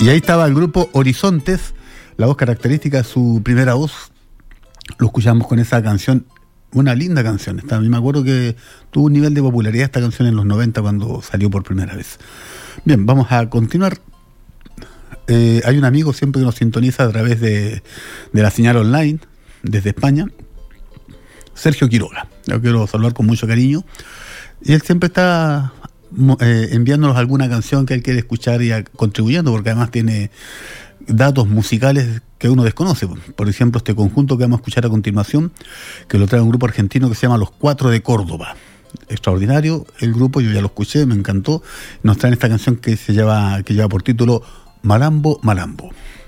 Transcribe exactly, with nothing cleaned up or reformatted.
Y ahí estaba el grupo Horizontes, la voz característica de su primera voz. Lo escuchamos con esa canción, una linda canción. A mí me acuerdo que tuvo un nivel de popularidad esta canción en los noventa cuando salió por primera vez. Bien, vamos a continuar. Eh, hay un amigo siempre que nos sintoniza a través de, de la señal online desde España, Sergio Quiroga. Lo quiero saludar con mucho cariño. Y él siempre está eh, enviándonos alguna canción que él quiere escuchar y a, contribuyendo, porque además tiene datos musicales que uno desconoce. Por ejemplo, este conjunto que vamos a escuchar a continuación, que lo trae un grupo argentino que se llama Los Cuatro de Córdoba. Extraordinario el grupo, yo ya lo escuché, me encantó. Nos traen esta canción que se lleva, que lleva por título Malambo, Malambo.